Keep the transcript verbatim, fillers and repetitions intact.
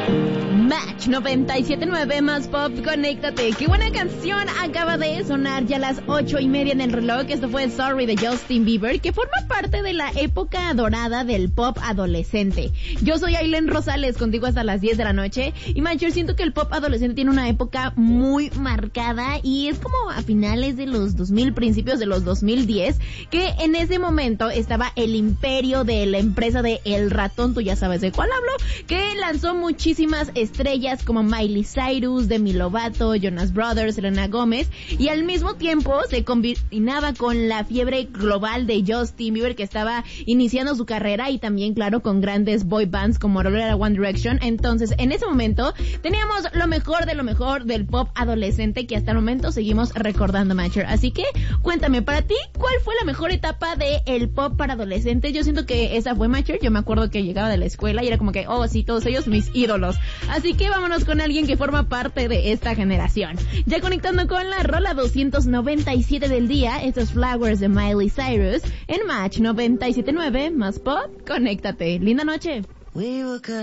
Match noventa y siete punto nueve más pop, conéctate. Qué buena canción acaba de sonar ya a las ocho y media en el reloj. Esto fue Sorry de Justin Bieber, que forma parte de la época dorada del pop adolescente. Yo soy Aileen Rosales, contigo hasta las diez de la noche. Y man, yo siento que el pop adolescente tiene una época muy marcada y es como a finales de los dos mil, principios de los dos mil diez, que en ese momento estaba el imperio de la empresa de El Ratón, tú ya sabes de cuál hablo, que lanzó muchísimas estrellas como Miley Cyrus, Demi Lovato, Jonas Brothers, Selena Gómez, y al mismo tiempo se combinaba con la fiebre global de Justin Bieber, que estaba iniciando su carrera, y también, claro, con grandes boy bands como One Direction. Entonces, en ese momento teníamos lo mejor de lo mejor del pop adolescente, que hasta el momento seguimos recordando, Matcher. Así que, cuéntame, para ti, ¿cuál fue la mejor etapa de el pop para adolescentes? Yo siento que esa fue, Matcher. Yo me acuerdo que llegaba de la escuela y era como que, oh, sí, todos ellos mis ídolos. Así que vámonos con alguien que forma parte de esta generación. Ya conectando con la rola doscientos noventa y siete del día, estos Flowers de Miley Cyrus en Match noventa y siete punto nueve más pop, conéctate. Linda noche. We were good.